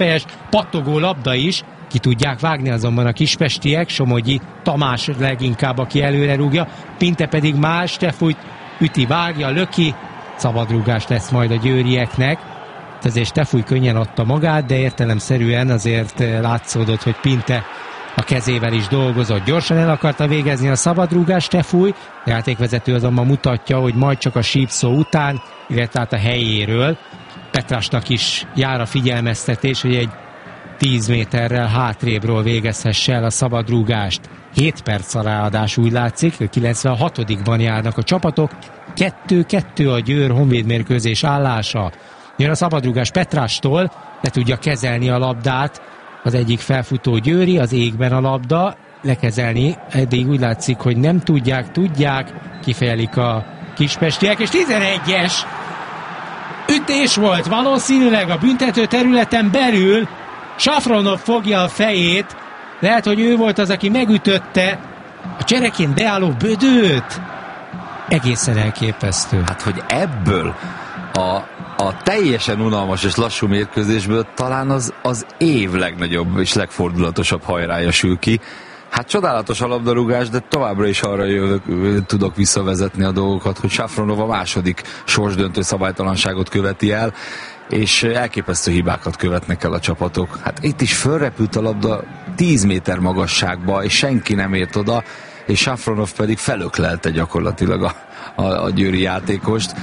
kétfejes, pattogó labda is, ki tudják vágni azonban a kispestiek, Somogyi Tamás leginkább, aki előre rúgja, Pinte pedig más, Stefújt üti, vágja, löki, szabadrúgás lesz majd a győrieknek. Ezért Stefúj könnyen adta magát, de értelemszerűen azért látszódott, hogy Pinte a kezével is dolgozott. Gyorsan el akarta végezni a szabadrúgást Stefúj, a játékvezető azonban mutatja, hogy majd csak a sípszó után, illetve hát a helyéről. Petrásnak is jár a figyelmeztetés, hogy egy 10 méterrel hátrébről végezhesse el a szabadrúgást. 7 perc a ráadás, úgy látszik, 96-ban járnak a csapatok, 2-2 a Győr Honvéd mérkőzés állása. Jön a szabadrúgás Petrástól, le tudja kezelni a labdát, az egyik felfutó győri, az égben a labda, lekezelni, eddig úgy látszik, hogy nem tudják, kifejelik a kispestiek, és 11-es ütés volt valószínűleg a büntető területen belül, Safronov fogja a fejét, lehet, hogy ő volt az, aki megütötte a csereként beálló Bödőt. Egészen elképesztő. Hát, hogy ebből a teljesen unalmas és lassú mérkőzésből talán az év legnagyobb és legfordulatosabb hajrája sül ki. Hát csodálatos a labdarúgás, de továbbra is arra tudok visszavezetni a dolgokat, hogy Safronov a második sorsdöntő szabálytalanságot követi el, és elképesztő hibákat követnek el a csapatok. Hát itt is fölrepült a labda 10 méter magasságba, és senki nem ért oda, és Safronov pedig felöklelte gyakorlatilag a győri játékost.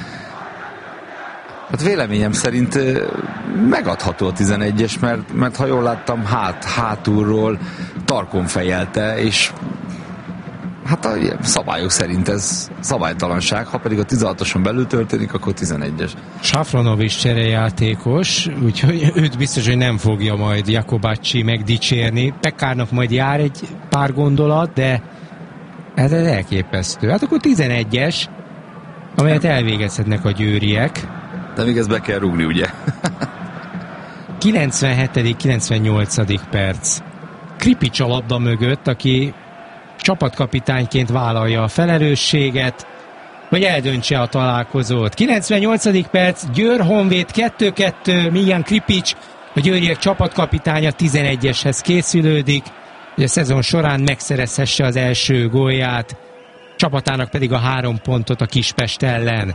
Hát véleményem szerint megadható a 11-es, mert ha jól láttam, hátulról tarkon fejelte, és hát a szabályok szerint ez szabálytalanság, ha pedig a 16-oson belül történik, akkor 11-es. Safronov is cserejátékos, úgyhogy őt biztos, hogy nem fogja majd Jakobacci megdicsérni. Pekárnak majd jár egy pár gondolat, de ez elképesztő. Hát akkor 11-es, amelyet elvégezhetnek a győriek. De még ezt be kell rúgni, ugye? 97.-98. perc. Kripics a labda mögött, aki csapatkapitányként vállalja a felelősséget, hogy eldöntse a találkozót. 98. perc, Győr Honvéd 2-2, Miljan Kripics, a győriek csapatkapitánya 11-eshez készülődik, hogy a szezon során megszerezhesse az első gólját, csapatának pedig a 3 pontot a Kispest ellen.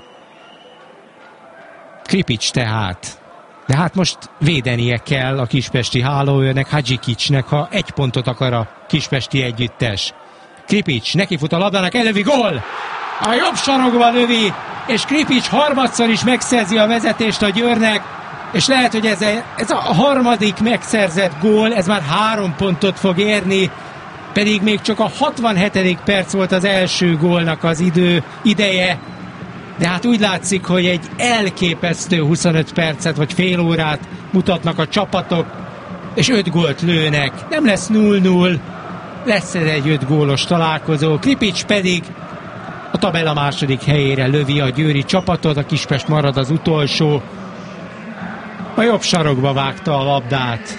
Kripics tehát. De hát most védenie kell a kispesti hálóőrnek, Hadzsikicsnek, ha 1 pontot akar a kispesti együttes. Kripics nekifut a labdának, elővi gól! A jobb sarokba lövi, és Kripics harmadszor is megszerzi a vezetést a Győrnek, és lehet, hogy ez a harmadik megszerzett gól, ez már 3 pontot fog érni, pedig még csak a 67. perc volt az első gólnak az ideje, de hát úgy látszik, hogy egy elképesztő 25 percet vagy fél órát mutatnak a csapatok, és 5 gólt lőnek. Nem lesz 0-0, lesz ez egy 5 gólos találkozó. Kripics pedig a tabella második helyére lövi a győri csapatot, a Kispest marad az utolsó. A jobb sarokba vágta a labdát.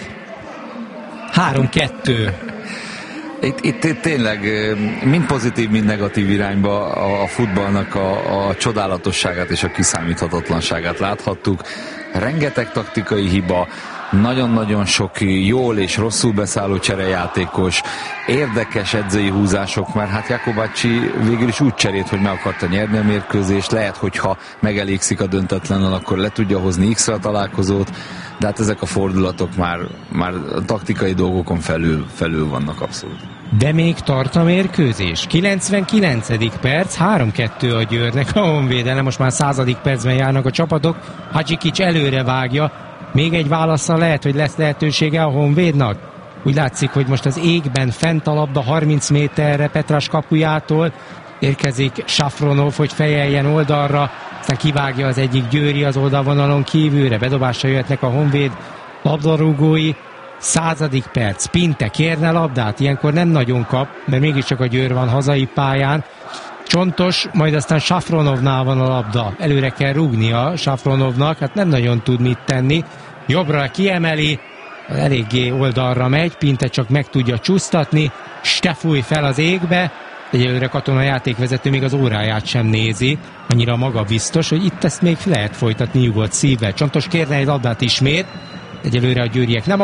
3-2. Itt tényleg mind pozitív, mind negatív irányba a futballnak a csodálatosságát és a kiszámíthatatlanságát láthattuk. Rengeteg taktikai hiba, nagyon-nagyon sok jól és rosszul beszálló cserejátékos, érdekes edzői húzások, mert hát Jakobacci végül is úgy cserélt, hogy meg akarta nyerni a mérkőzést, lehet, hogyha megelégszik a döntetlenen, akkor le tudja hozni X-re a találkozót, de hát ezek a fordulatok már taktikai dolgokon felül vannak abszolút. De még tart a mérkőzés. 99. perc, 3-2 a Győrnek, a Honvédelen, most már 100. percben járnak a csapatok, Hadzsikics előre vágja, még egy válaszsal lehet, hogy lesz lehetősége a Honvédnak. Úgy látszik, hogy most az égben fent a labda 30 méterre Petrás kapujától, érkezik Safronov, hogy fejeljen oldalra, aztán kivágja az egyik győri az oldalvonalon kívülre, bedobásra jöhetnek a Honvéd labdarúgói. 100. perc, Pinte kérne labdát, ilyenkor nem nagyon kap, mert mégiscsak a Győr van hazai pályán. Csontos, majd aztán Safronovnál van a labda. Előre kell rúgnia Safronovnak, hát nem nagyon tud mit tenni. Jobbra kiemeli, eléggé oldalra megy, Pinte csak meg tudja csúsztatni, Stefúj fel az égbe, egyelőre Katona játékvezető még az óráját sem nézi, annyira magabiztos, hogy itt ezt még lehet folytatni nyugodt szívvel. Csontos kérne egy labdát ismét, Egyelőre a győriek nem